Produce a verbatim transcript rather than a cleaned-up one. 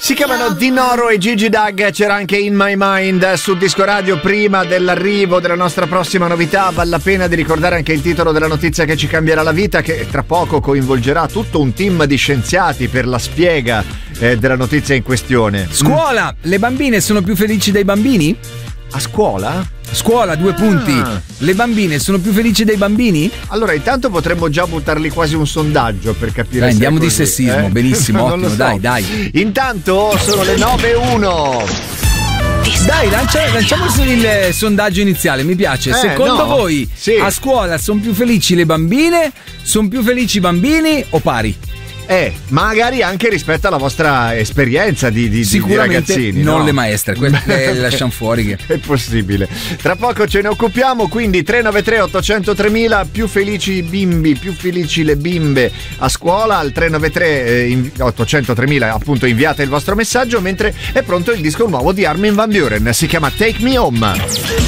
Si chiamano Dinoro e Gigi Dag, c'era anche In My Mind su Disco Radio. Prima dell'arrivo della nostra prossima novità vale la pena di ricordare anche il titolo della notizia che ci cambierà la vita, che tra poco coinvolgerà tutto un team di scienziati per la spiega eh, della notizia in questione. Scuola, mm. le bambine sono più felici dei bambini? A scuola? Scuola, due punti. Ah. Le bambine sono più felici dei bambini? Allora, intanto potremmo già buttarli quasi un sondaggio per capire. Dai, se andiamo è di così, sessismo, eh? benissimo, Non ottimo, lo so. dai, dai. Intanto sono le nove e uno. Dai, lancia, lanciamo il sondaggio iniziale, mi piace. Eh, Secondo no. voi Sì. a scuola sono più felici le bambine? Sono più felici i bambini o pari? Eh, magari anche rispetto alla vostra esperienza di, di, Sicuramente di ragazzini, non no? le maestre, quelle le lasciamo fuori. Che... È possibile. Tra poco ce ne occupiamo, quindi tre nove tre otto zero zero tre mila, più felici i bimbi, più felici le bimbe a scuola. Al tre nove tre otto zero zero tre mila appunto inviate il vostro messaggio, mentre è pronto il disco nuovo di Armin van Buuren, si chiama Take Me Home.